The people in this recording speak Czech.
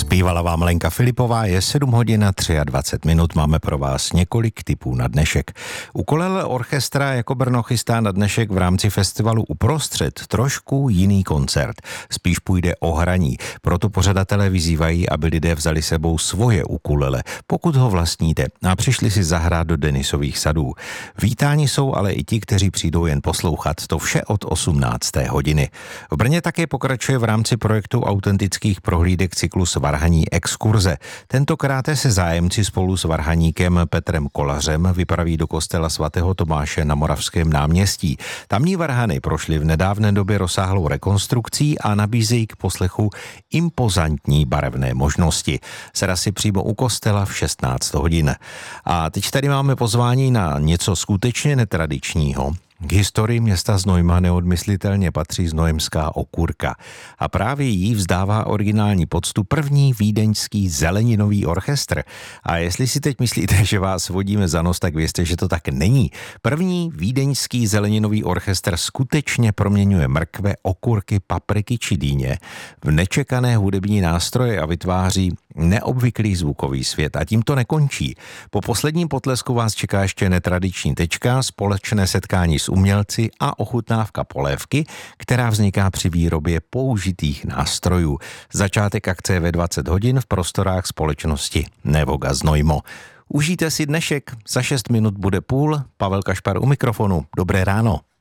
Zpívala vám Lenka Filipová, je 7 hodin a 23 minut, máme pro vás několik tipů na dnešek. Ukulele orchestra jako Brno chystá na dnešek v rámci festivalu Uprostřed trošku jiný koncert. Spíš půjde o hraní, proto pořadatelé vyzývají, aby lidé vzali sebou svoje ukulele, pokud ho vlastníte, a přišli si zahrát do Denisových sadů. Vítáni jsou ale i ti, kteří přijdou jen poslouchat, to vše od 18. hodiny. V Brně také pokračuje v rámci projektu autentických prohlídek cyklus Varhaní exkurze. Tentokrát se zájemci spolu s varhaníkem Petrem Kolařem vypraví do kostela svatého Tomáše na Moravském náměstí. Tamní varhany prošly v nedávné době rozsáhlou rekonstrukcí a nabízejí k poslechu impozantní barevné možnosti. Sera si přímo u kostela v 16 hodin. A teď tady máme pozvání na něco skutečně netradičního. K historii města Znojma neodmyslitelně patří znojemská okurka a právě jí vzdává originální poctu první vídeňský zeleninový orchestr. A jestli si teď myslíte, že vás vodíme za nos, tak vězte, že to tak není. První vídeňský zeleninový orchestr skutečně proměňuje mrkve, okurky, papriky či dýně v nečekané hudební nástroje a vytváří neobvyklý zvukový svět. A tím to nekončí. Po posledním potlesku vás čeká ještě netradiční tečka, společné setkání s umělci a ochutnávka polévky, která vzniká při výrobě použitých nástrojů. Začátek akce je ve 20 hodin v prostorách společnosti Nevoga Znojmo. Užijte si dnešek, za 6 minut bude půl. Pavel Kašpar u mikrofonu. Dobré ráno.